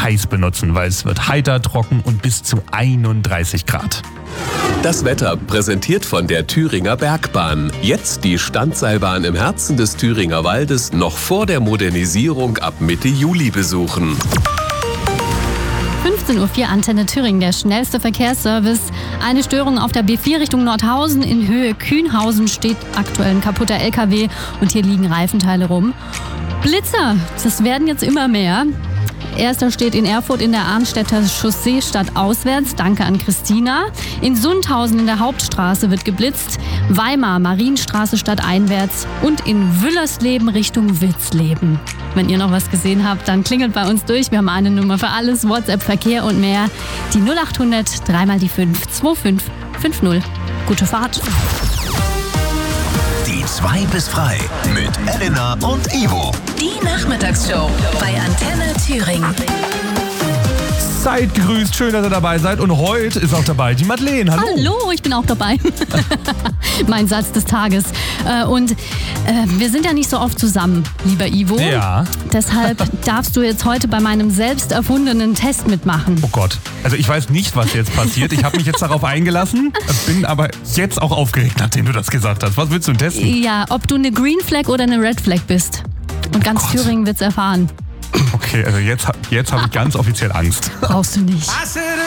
heiß benutzen, weil es wird heiter, trocken und bis zu 31 Grad. Das Wetter präsentiert von der Thüringer Bergbahn. Jetzt die Standseilbahn im Herzen des Thüringer Waldes noch vor der Modernisierung ab Mitte Juli besuchen. 15.04 Uhr, Antenne Thüringen, der schnellste Verkehrsservice. Eine Störung auf der B4 Richtung Nordhausen in Höhe Kühnhausen, steht aktuell ein kaputter LKW und hier liegen Reifenteile rum. Blitzer, das werden jetzt immer mehr. Erster steht in Erfurt in der Arnstädter Chaussee stadtauswärts. Danke an Christina. In Sundhausen in der Hauptstraße wird geblitzt. Weimar, Marienstraße stadteinwärts. Und in Wüllersleben Richtung Witzleben. Wenn ihr noch was gesehen habt, dann klingelt bei uns durch. Wir haben eine Nummer für alles, WhatsApp, Verkehr und mehr. Die 0800 3 mal die 5 2550. Gute Fahrt. Die 2 bis frei mit Elena und Ivo. Die Nachmittagsshow bei Antenne Thüringen. Seid gegrüßt, schön, dass ihr dabei seid. Und heute ist auch dabei die Madeleine. Hallo. Hallo, ich bin auch dabei. Mein Satz des Tages. Und wir sind ja nicht so oft zusammen, lieber Ivo. Ja. Deshalb darfst du jetzt heute bei meinem selbst erfundenen Test mitmachen. Oh Gott. Also ich weiß nicht, was jetzt passiert. Ich habe mich jetzt darauf eingelassen, bin aber jetzt auch aufgeregt, nachdem du das gesagt hast. Was willst du denn testen? Ja, ob du eine Green Flag oder eine Red Flag bist. Und ganz Thüringen wird's erfahren. Okay, also jetzt habe ich ganz offiziell Angst. Brauchst du nicht.